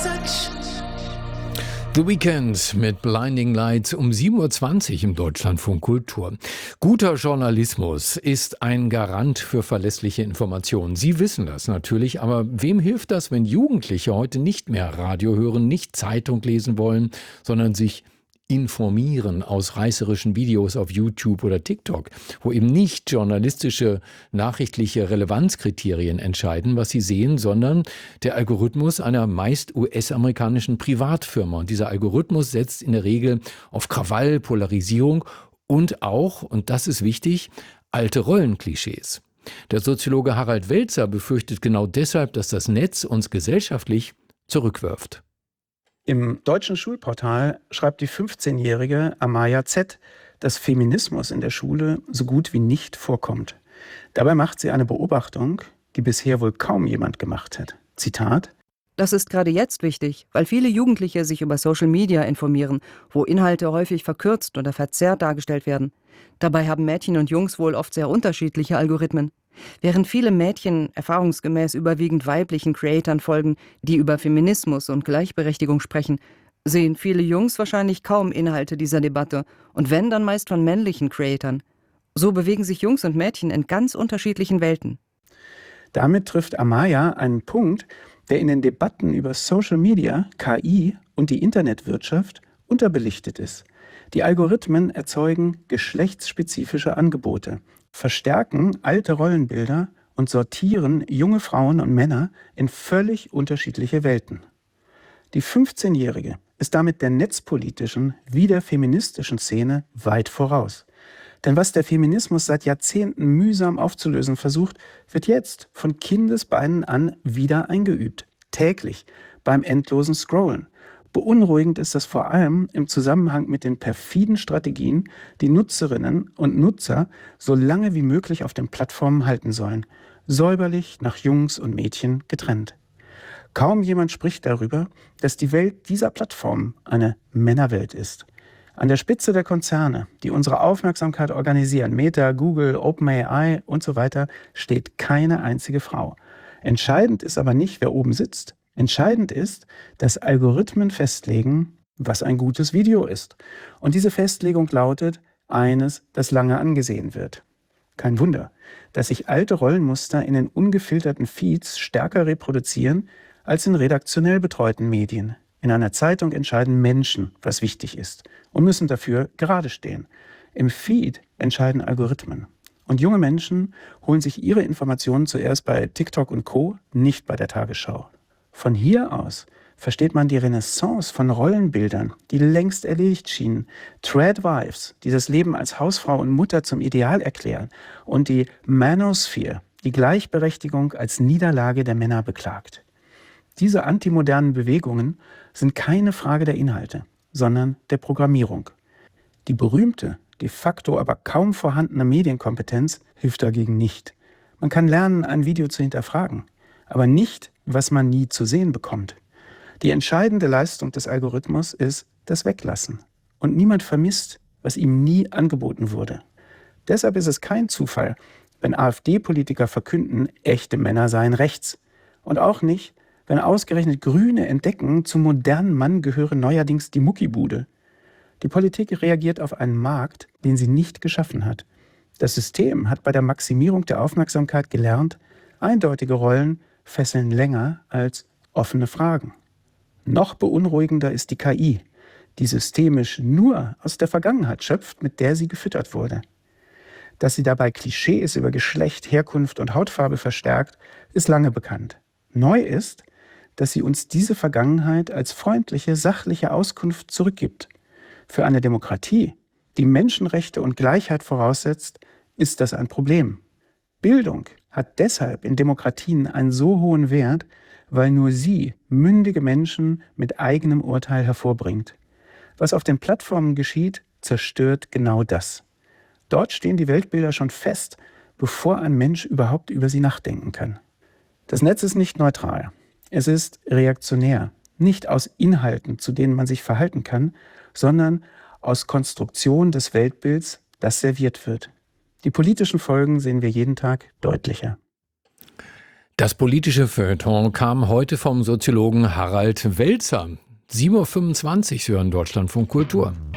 The Weeknd mit Blinding Lights um 7:20 Uhr im Deutschlandfunk Kultur. Guter Journalismus ist ein Garant für verlässliche Informationen. Sie wissen das natürlich, aber wem hilft das, wenn Jugendliche heute nicht mehr Radio hören, nicht Zeitung lesen wollen, sondern sich informieren aus reißerischen Videos auf YouTube oder TikTok, wo eben nicht journalistische, nachrichtliche Relevanzkriterien entscheiden, was sie sehen, sondern der Algorithmus einer meist US-amerikanischen Privatfirma. Und dieser Algorithmus setzt in der Regel auf Krawall, Polarisierung und auch, und das ist wichtig, alte Rollenklischees. Der Soziologe Harald Welzer befürchtet genau deshalb, dass das Netz uns gesellschaftlich zurückwirft. Im deutschen Schulportal schreibt die 15-jährige Amaya Z., dass Feminismus in der Schule so gut wie nicht vorkommt. Dabei macht sie eine Beobachtung, die bisher wohl kaum jemand gemacht hat. Zitat: Das ist gerade jetzt wichtig, weil viele Jugendliche sich über Social Media informieren, wo Inhalte häufig verkürzt oder verzerrt dargestellt werden. Dabei haben Mädchen und Jungs wohl oft sehr unterschiedliche Algorithmen. Während viele Mädchen erfahrungsgemäß überwiegend weiblichen Creatoren folgen, die über Feminismus und Gleichberechtigung sprechen, sehen viele Jungs wahrscheinlich kaum Inhalte dieser Debatte und wenn, dann meist von männlichen Creatoren. So bewegen sich Jungs und Mädchen in ganz unterschiedlichen Welten. Damit trifft Amaya einen Punkt, der in den Debatten über Social Media, KI und die Internetwirtschaft unterbelichtet ist. Die Algorithmen erzeugen geschlechtsspezifische Angebote, verstärken alte Rollenbilder und sortieren junge Frauen und Männer in völlig unterschiedliche Welten. Die 15-Jährige ist damit der netzpolitischen wie der feministischen Szene weit voraus. Denn was der Feminismus seit Jahrzehnten mühsam aufzulösen versucht, wird jetzt von Kindesbeinen an wieder eingeübt. Täglich, beim endlosen Scrollen. Beunruhigend ist das vor allem im Zusammenhang mit den perfiden Strategien, die Nutzerinnen und Nutzer so lange wie möglich auf den Plattformen halten sollen. Säuberlich nach Jungs und Mädchen getrennt. Kaum jemand spricht darüber, dass die Welt dieser Plattformen eine Männerwelt ist. An der Spitze der Konzerne, die unsere Aufmerksamkeit organisieren, Meta, Google, OpenAI und so weiter, steht keine einzige Frau. Entscheidend ist aber nicht, wer oben sitzt. Entscheidend ist, dass Algorithmen festlegen, was ein gutes Video ist. Und diese Festlegung lautet, eines, das lange angesehen wird. Kein Wunder, dass sich alte Rollenmuster in den ungefilterten Feeds stärker reproduzieren als in redaktionell betreuten Medien. In einer Zeitung entscheiden Menschen, was wichtig ist und müssen dafür gerade stehen. Im Feed entscheiden Algorithmen. Und junge Menschen holen sich ihre Informationen zuerst bei TikTok und Co., nicht bei der Tagesschau. Von hier aus versteht man die Renaissance von Rollenbildern, die längst erledigt schienen, Tradwives, die das Leben als Hausfrau und Mutter zum Ideal erklären, und die Manosphere, die Gleichberechtigung als Niederlage der Männer beklagt. Diese antimodernen Bewegungen sind keine Frage der Inhalte, sondern der Programmierung. Die berühmte, de facto aber kaum vorhandene Medienkompetenz hilft dagegen nicht. Man kann lernen, ein Video zu hinterfragen, aber nicht, was man nie zu sehen bekommt. Die entscheidende Leistung des Algorithmus ist das Weglassen. Und niemand vermisst, was ihm nie angeboten wurde. Deshalb ist es kein Zufall, wenn AfD-Politiker verkünden, echte Männer seien rechts. Und auch nicht, wenn ausgerechnet Grüne entdecken, zum modernen Mann gehöre neuerdings die Muckibude. Die Politik reagiert auf einen Markt, den sie nicht geschaffen hat. Das System hat bei der Maximierung der Aufmerksamkeit gelernt, eindeutige Rollen fesseln länger als offene Fragen. Noch beunruhigender ist die KI, die systemisch nur aus der Vergangenheit schöpft, mit der sie gefüttert wurde. Dass sie dabei Klischees über Geschlecht, Herkunft und Hautfarbe verstärkt, ist lange bekannt. Neu ist, dass sie uns diese Vergangenheit als freundliche, sachliche Auskunft zurückgibt. Für eine Demokratie, die Menschenrechte und Gleichheit voraussetzt, ist das ein Problem. Bildung hat deshalb in Demokratien einen so hohen Wert, weil nur sie mündige Menschen mit eigenem Urteil hervorbringt. Was auf den Plattformen geschieht, zerstört genau das. Dort stehen die Weltbilder schon fest, bevor ein Mensch überhaupt über sie nachdenken kann. Das Netz ist nicht neutral. Es ist reaktionär, nicht aus Inhalten, zu denen man sich verhalten kann, sondern aus Konstruktion des Weltbilds, das serviert wird. Die politischen Folgen sehen wir jeden Tag deutlicher. Das politische Feuilleton kam heute vom Soziologen Harald Welzer. 7:25 Uhr hören Deutschlandfunk Kultur.